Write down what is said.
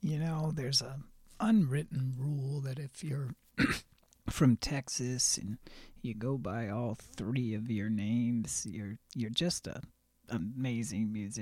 There's a unwritten rule that if you're from Texas and you go by all three of your names, you're just a amazing musician.